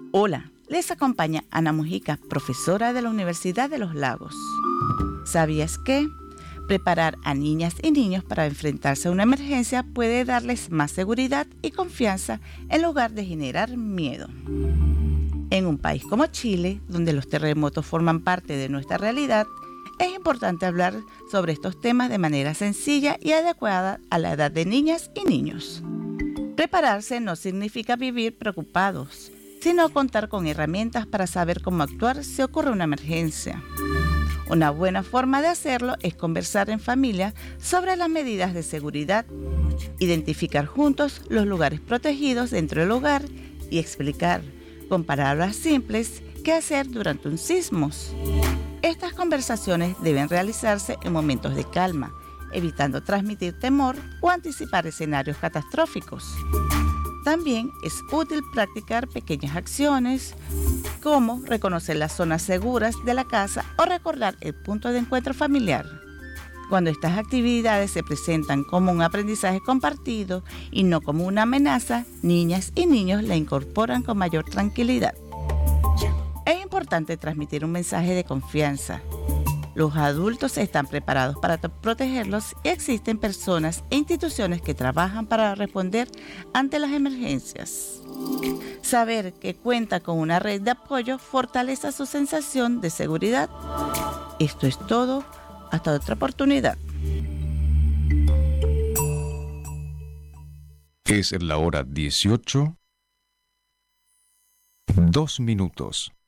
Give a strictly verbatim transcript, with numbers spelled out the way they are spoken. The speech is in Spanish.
Hola, les acompaña Ana Mujica, profesora de la Universidad de los Lagos. ¿Sabías que preparar a niñas y niños para enfrentarse a una emergencia puede darles más seguridad y confianza en lugar de generar miedo? En un país como Chile, donde los terremotos forman parte de nuestra realidad, es importante hablar sobre estos temas de manera sencilla y adecuada a la edad de niñas y niños. Prepararse no significa vivir preocupados, sino contar con herramientas para saber cómo actuar si ocurre una emergencia. Una buena forma de hacerlo es conversar en familia sobre las medidas de seguridad, identificar juntos los lugares protegidos dentro del hogar y explicar, con palabras simples, qué hacer durante un sismo. Estas conversaciones deben realizarse en momentos de calma, evitando transmitir temor o anticipar escenarios catastróficos. También es útil practicar pequeñas acciones como reconocer las zonas seguras de la casa o recordar el punto de encuentro familiar. Cuando estas actividades se presentan como un aprendizaje compartido y no como una amenaza, niñas y niños la incorporan con mayor tranquilidad. Es importante transmitir un mensaje de confianza. Los adultos están preparados para protegerlos y existen personas e instituciones que trabajan para responder ante las emergencias. Saber que cuenta con una red de apoyo fortalece su sensación de seguridad. Esto es todo. Hasta otra oportunidad. Es la hora dieciocho, dos minutos.